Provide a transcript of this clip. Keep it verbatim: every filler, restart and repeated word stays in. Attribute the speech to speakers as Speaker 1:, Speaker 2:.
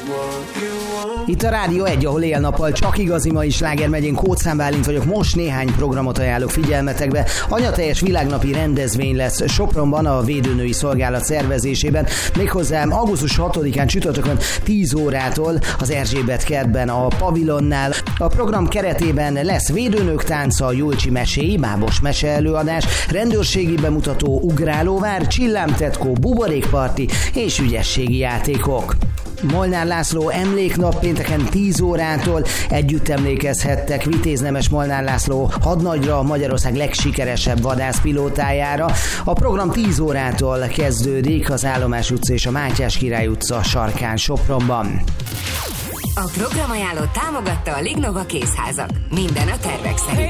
Speaker 1: Itt a Rádió egy, ahol éjjel-nappal csak igazi mai sláger megy. Én Kóczán Bálint vagyok, most néhány programot ajánlok figyelmetekbe. Anyateljes világnapi rendezvény lesz Sopronban a Védőnői Szolgálat szervezésében, méghozzá augusztus hatodikán csütörtökön tíz órától az Erzsébet kertben a pavilonnál. A program keretében lesz védőnők tánca, Julcsi meséi, bábos meseelőadás, rendőrségi bemutató, ugrálóvár, csillámtetkó, buborékparti és ügyességi játékok. Molnár László emléknap pénteken tíz órától együtt emlékezhettek Vitéz Nemes Molnár László hadnagyra, Magyarország legsikeresebb vadászpilótájára. A program tíz órától kezdődik az Állomás utca és a Mátyás Király utca sarkán Sopronban.
Speaker 2: A programajánlót támogatta a Lignova Kézházak. Minden a tervek szerint.